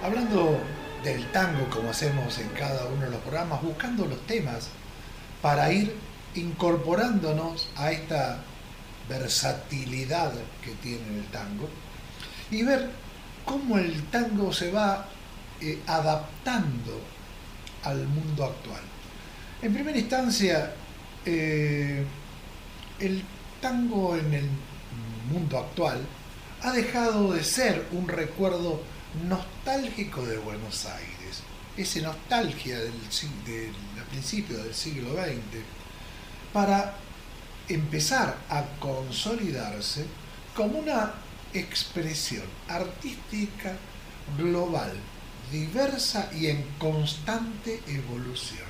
hablando del tango como hacemos en cada uno de los programas, buscando los temas para ir incorporándonos a esta versatilidad que tiene el tango y ver cómo el tango se va adaptando al mundo actual. En primera instancia, el tango en el mundo actual ha dejado de ser un recuerdo nostálgico de Buenos Aires, esa nostalgia del principios del siglo XX, para empezar a consolidarse como una expresión artística global, diversa y en constante evolución.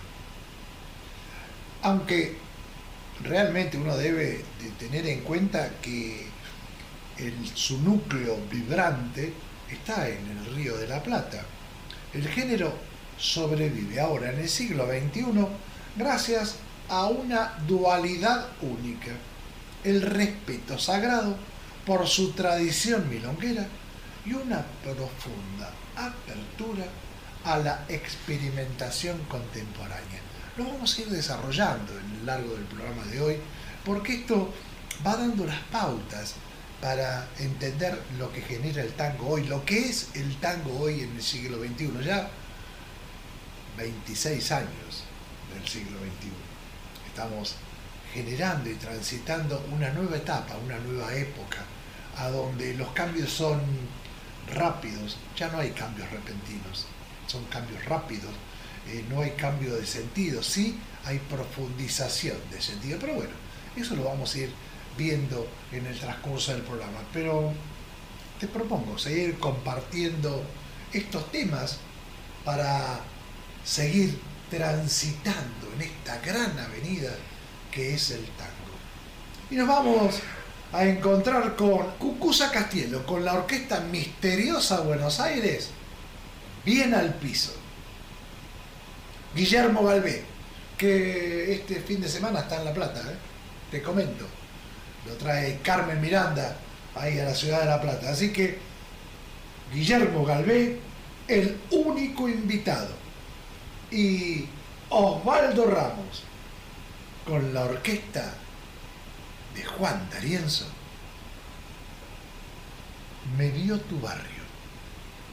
Aunque realmente uno debe de tener en cuenta que su núcleo vibrante está en el Río de la Plata. El género sobrevive ahora en el siglo XXI gracias a una dualidad única: el respeto sagrado por su tradición milonguera y una profunda apertura a la experimentación contemporánea. Lo vamos a ir desarrollando en lo largo del programa de hoy, porque esto va dando las pautas para entender lo que genera el tango hoy, lo que es el tango hoy en el siglo XXI, ya 26 años del siglo XXI. Estamos generando y transitando una nueva etapa, una nueva época, a donde los cambios son rápidos, ya no hay cambios repentinos, son cambios rápidos, no hay cambio de sentido, sí hay profundización de sentido, pero bueno, eso lo vamos a ir viendo en el transcurso del programa. Pero te propongo seguir compartiendo estos temas para seguir transitando en esta gran avenida que es el tango. Y nos vamos a encontrar con Cucuza Castielo, con la orquesta misteriosa Buenos Aires, bien al piso. Guillermo Galvé, que este fin de semana está en La Plata, te comento. Lo trae Carmen Miranda ahí a la ciudad de La Plata. Así que Guillermo Galvé, el único invitado, y Osvaldo Ramos con la orquesta de Juan D'Arienzo, Me dio tu barrio.